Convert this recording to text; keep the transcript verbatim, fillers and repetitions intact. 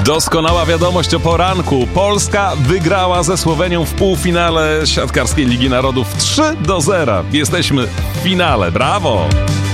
Doskonała wiadomość o poranku. Polska wygrała ze Słowenią w półfinale Siatkarskiej Ligi Narodów trzy do zera. Jesteśmy w finale. Brawo!